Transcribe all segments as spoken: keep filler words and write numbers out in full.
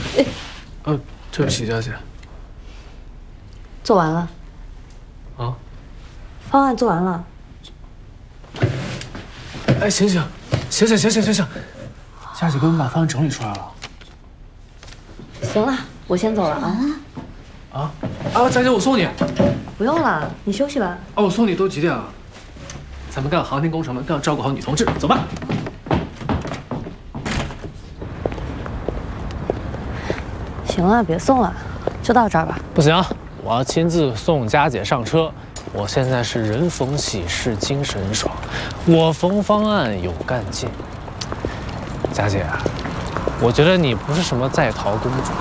哎，呃，对不起，佳姐。 做完了。 啊？ 方案做完了。 哎，醒醒，醒醒，醒醒，醒醒！佳姐给我们把方案整理出来了。 行了，我先走了啊。 啊啊，佳姐，我送你。 不用了，你休息吧。 哦，我送你都几点了？咱们干航天工程的，更要照顾好女同志。走吧。 行了，别送了，就到这儿吧。 不行，我要亲自送佳姐上车。我现在是人逢喜事精神爽，我逢方案有干劲。佳姐，我觉得你不是什么在逃公主，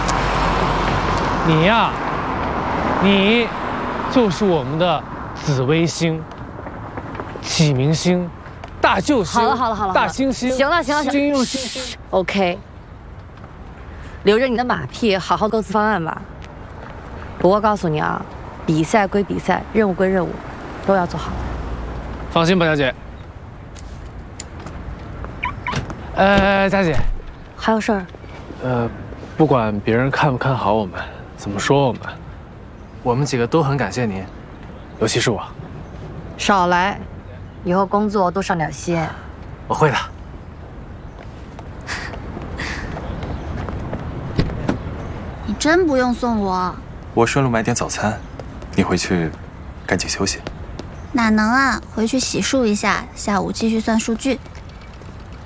你呀，你就是我们的紫微星、启明星、大救星。 好了好了好了， 大星星。 行了行了行了， 星又星星。 OK， 留着你的马屁，好好构思方案吧。不过告诉你啊，比赛归比赛，任务归任务，都要做好。 放心吧，佳姐。呃，佳姐， 还有事儿？ 呃，不管别人看不看好我们，怎么说我们，我们几个都很感谢您，尤其是我。 少来，以后工作多上点心。 我会的。 你真不用送我。 我顺路买点早餐，你回去赶紧休息。 哪能啊，回去洗漱一下，下午继续算数据。